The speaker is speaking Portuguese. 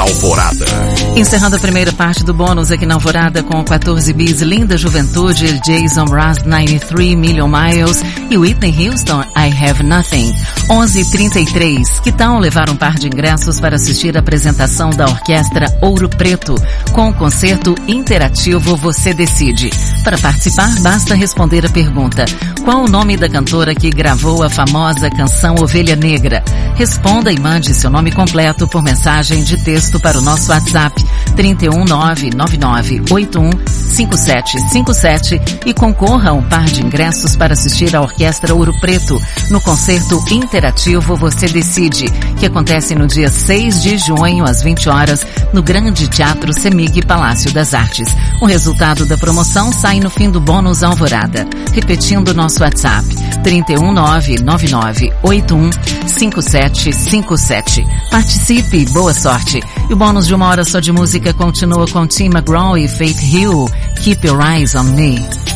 Alvorada. Encerrando a primeira parte do bônus aqui na Alvorada com 14 bis, Linda Juventude, Jason Mraz, 93 Million Miles e Whitney Houston, I Have Nothing. 11h33, que tal levar um par de ingressos para assistir a apresentação da Orquestra Ouro Preto com o concerto interativo Você Decide? Para participar, basta responder a pergunta: qual o nome da cantora que gravou a famosa canção Ovelha Negra? Responda e mande seu nome completo por mensagem de texto para o nosso WhatsApp 31999815757 e concorra a um par de ingressos para assistir a Orquestra Ouro Preto no concerto interativo Você Decide, que acontece no dia 6 de junho às 20 horas no Grande Teatro Semig Palácio das Artes. O resultado da promoção sai no fim do bônus Alvorada. Repetindo nosso WhatsApp 31999815757. Participe, boa sorte. E o bônus de 1 hora só de música continua com Tim McGraw e Faith Hill, Keep Your Eyes on Me.